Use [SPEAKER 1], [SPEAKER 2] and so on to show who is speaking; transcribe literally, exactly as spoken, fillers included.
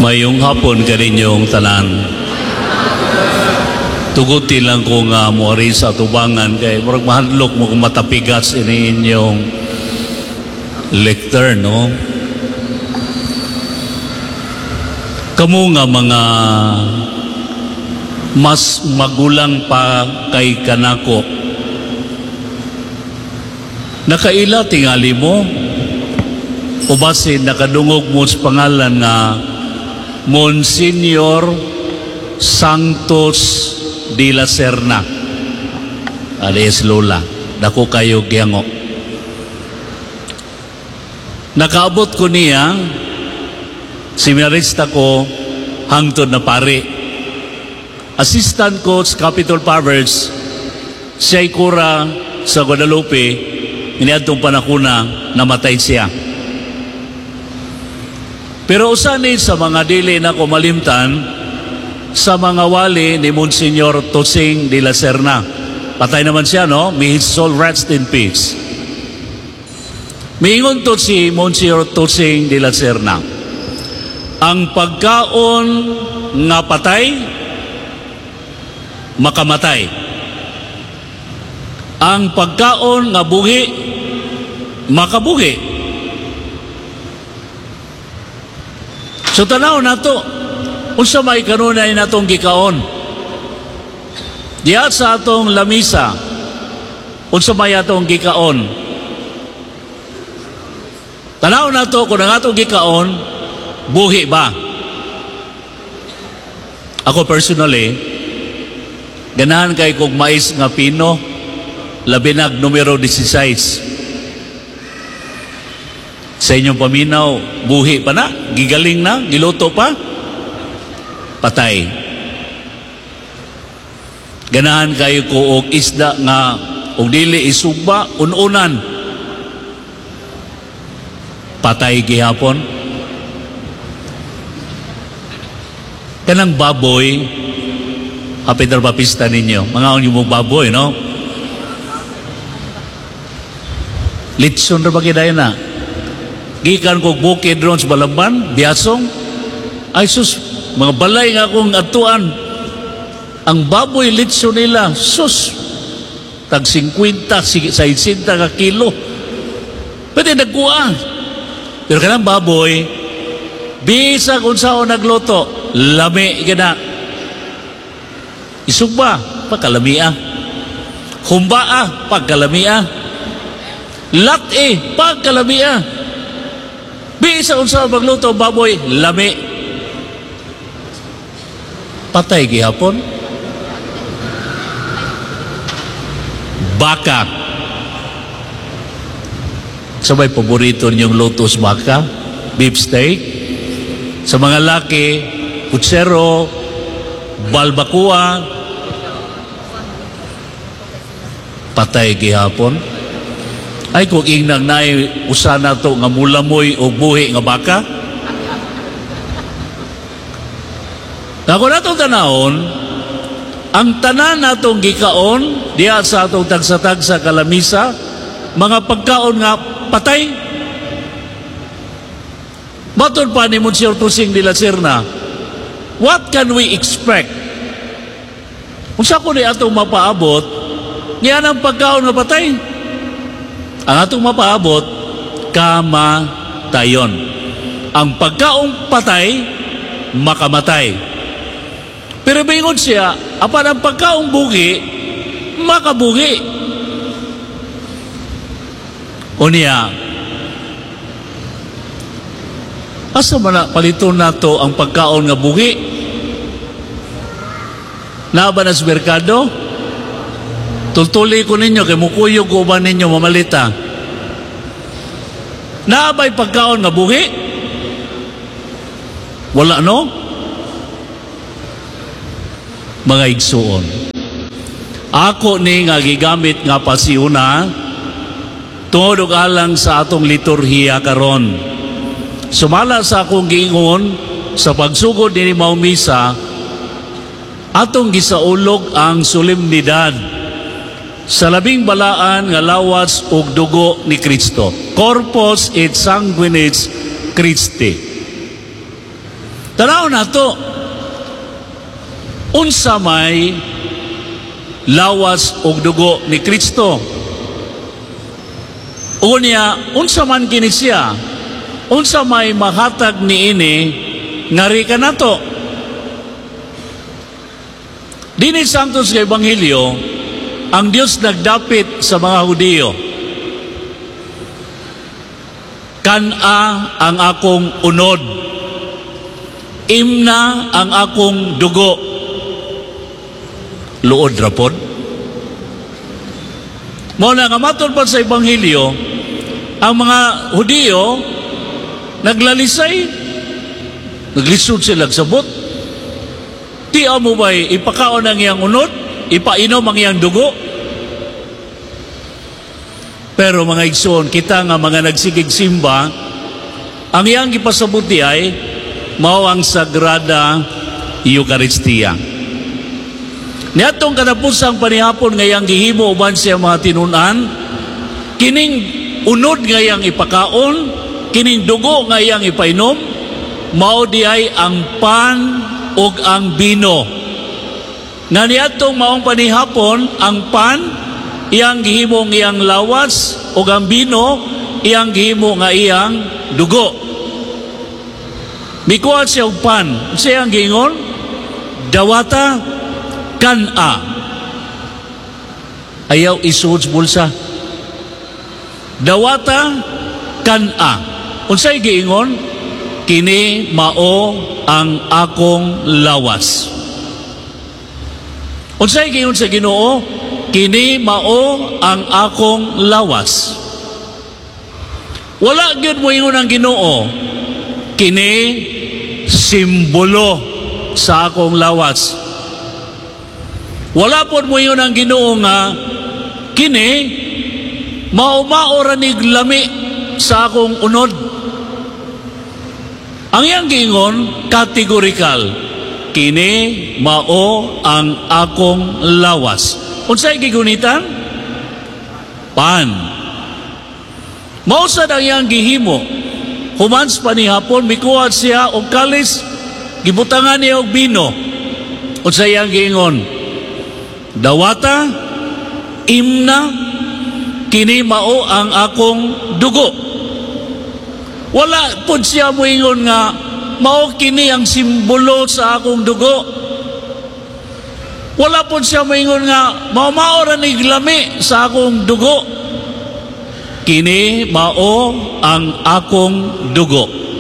[SPEAKER 1] Mayong hapon kaninyong tanan. Tuguti lang ko nga mo rin sa tubangan kay murag mahadlok mo kung matapigat ini inyong lectern, no? Kamu nga mga mas magulang pa kay kanako, nakaila tingali mo o basin nakadungog mo sa pangalan nga Monsignor Santos de la Serna alias Lola, dako kayo giyango. Nakaabot ko niya seminarista ko hangtod na pare, assistant ko sa Capitol Powers, siya'y kura sa Guadalupe. Iniadtong panakuna namatay siya. Pero usanin sa mga dili na ko malimtan sa mga wali ni Monsignor Tosing de la Serna. Patay naman siya, no? May his soul rest in peace. Miingon to si Monsignor Tosing de la Serna, ang pagkaon nga patay, makamatay. Ang pagkaon nga buhi, makabuhi. So tanaw na to, unsa may kanunay natong gikaon diya sa atong lamisa, unsa may atong gikaon. Tanaw na to kung ang atong gikaon buhi ba. Ako personally ganahan kay kog mais nga pino labinag numero sixteen. Sa inyong paminaw buhi pa na, gigaling na, giluto pa, patay. Ganahan kayo ko og isda nga og dili isugba ununan, patay gihapon. Kanang baboy, hapit na papista ninyo, mga unyong baboy, no? Litson na ba kidayan na? Gikan kog bukid ron sa Balamban, Biasong, ay sus, mga balay nga akong atuan. Ang baboy litso nila, sus, tag fifty, sixty ka kilo. Pwede nagkuha. Pero kanang baboy, bisa kung saan nagluto, lami gina. Isugba, pagkalamia. Humbaa, pagkalamia. Lat-e, pagkalamia. Bisa kung saan magluto, baboy, lami. Patay gihapon. Baka. Sabay paborito niyong lotus baka, beef steak. Sa mga laki, putsero, balbakua. Patay gihapon. Ay kung ingnang naay usana to nga mulamoy o buhi nga baka. Ako na itong tanahon, ang tanan natong gikaon diya sa atong tagsa-tagsa kalamisa, mga pagkaon nga patay. Matod pa ni Monsignor Tosing de la Serna, what can we expect? Kung sa ko ni atong mapaabot, yan ang pagkaon nga patay. Ang atong mapaabot, kamatayon. Ang pagkaong patay, makamatay. Pero bingon siya, apan ang pagkaong bugi, makabugi. O niya, asa man na paliton nato ang pagkaon nga bugi? Naba na sa merkado? Tultuli ko ninyo, kay mukuyog ko ba ninyo mamalita? Naabay pagkaon nga buhi? Wala, no? Mga igsuon. Ako ni nga gigamit nga pasiuna, tungod og alang sa atong liturhiya karon. Sumala sa akong giingon, sa pagsugod ni Mao Misa, atong gisaulog ang solemnidad sa labing balaan nga lawas ug dugo ni Kristo. Corpus et sanguinis Christi. Tanaw na to. Unsa may lawas og dugo ni Kristo. Unya, unsa man kini siya, unsa may mahatag ni ini, ngari ka na to. Dini santos sa Ebanghelyo, ang Diyos nagdapit sa mga Hudiyo. Kana ang akong unod, imna ang akong dugo. Luod rapod. Mao na nga matod pa sa Ebanghelyo, ang mga Hudiyo naglalisay, naglisod sila sabot. Ti mo ba'y ipakaon ang iyang unod, ipainom ang iyang dugo? Pero mga igsoon, kita nga mga nagsigig simba, ang iyang ipasabuti ay mao ang Sagrada Eucharistia. Niatong kanapusang panihapon ngayang gihimo uban siya mga tinunan, kining unod ngayang ipakaon, kining dugo ngayang ipainom, mao di ay ang pan ug ang bino. Nga niatong maong panihapon, ang pan, iyang gihimo ng iyang lawas, ug ang bino, iyang gihimo nga iyang dugo. Mikuha siya og pan, siya ang giingon, dawata kana. Ayaw isuod sa bulsa. Dawata kana. Unsay giingon? Kini mao ang akong lawas. Unsay giingon sa Ginoo? Kini mao ang akong lawas. Wala gyud mo ingon ang Ginoo, kini simbolo sa akong lawas. Wala po mo ingon ang Ginoo nga kini mao-mao ra nig lami sa akong unod. Ang iyang giingon kategorikal, kini mao ang akong lawas. Unsay gigunitan? Pan. Mao sad ang iyang gihimo. Human sa panihapon, mikuha siya og kalis, gibutangan niya og bino. Unsay iyang giingon? Dawata, imna, kini mao ang akong dugo. Wala po siya moingon nga, mao kini ang simbolo sa akong dugo. Wala po siya moingon nga, mao-mao ra nig lami sa akong dugo. Kini mao ang akong dugo.